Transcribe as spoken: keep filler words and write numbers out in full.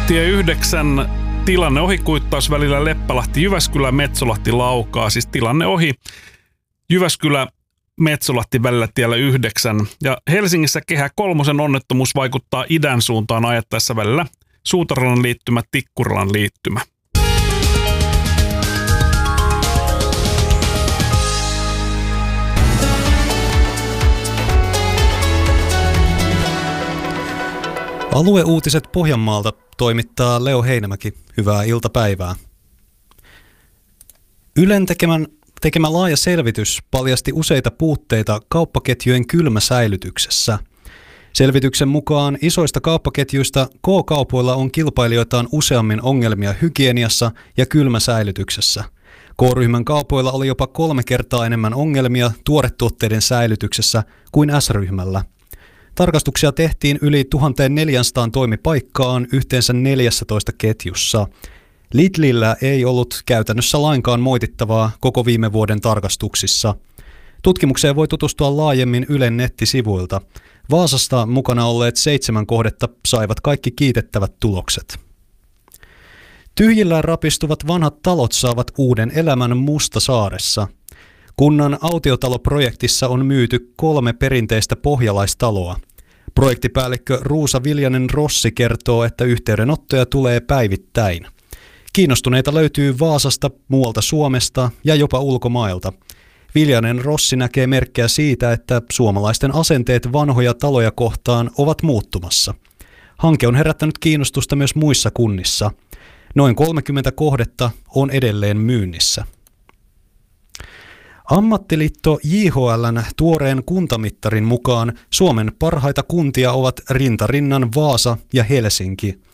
Tie yhdeksän tilanne ohi kuittaus välillä Leppälahti, Jyväskylä, Metsolahti, Laukaa. Siis tilanne ohi Jyväskylä, Metsolahti välillä tiellä yhdeksän. Ja Helsingissä Kehä kolmosen onnettomuus vaikuttaa idän suuntaan ajettaessa välillä Suutarilan liittymä, Tikkurilan liittymä. Alueuutiset Pohjanmaalta toimittaa Leo Heinämäki. Hyvää iltapäivää. Ylen tekemän, tekemä laaja selvitys paljasti useita puutteita kauppaketjujen kylmäsäilytyksessä. Selvityksen mukaan isoista kauppaketjuista K-kaupoilla on kilpailijoitaan useammin ongelmia hygieniassa ja kylmäsäilytyksessä. K-ryhmän kaupoilla oli jopa kolme kertaa enemmän ongelmia tuoretuotteiden säilytyksessä kuin S-ryhmällä. Tarkastuksia tehtiin yli tuhatneljäsataa toimipaikkaan yhteensä neljässätoista ketjussa. Lidlillä ei ollut käytännössä lainkaan moitittavaa koko viime vuoden tarkastuksissa. Tutkimukseen voi tutustua laajemmin Ylen nettisivuilta. Vaasasta mukana olleet seitsemän kohdetta saivat kaikki kiitettävät tulokset. Tyhjillään rapistuvat vanhat talot saavat uuden elämän Mustasaaressa. Kunnan autiotaloprojektissa on myyty kolme perinteistä pohjalaistaloa. Projektipäällikkö Ruusa Viljanen Rossi kertoo, että yhteydenottoja tulee päivittäin. Kiinnostuneita löytyy Vaasasta, muualta Suomesta ja jopa ulkomailta. Viljanen Rossi näkee merkkejä siitä, että suomalaisten asenteet vanhoja taloja kohtaan ovat muuttumassa. Hanke on herättänyt kiinnostusta myös muissa kunnissa. Noin kolmekymmentä kohdetta on edelleen myynnissä. Ammattiliitto J H L:n tuoreen kuntamittarin mukaan Suomen parhaita kuntia ovat rintarinnan Vaasa ja Helsinki.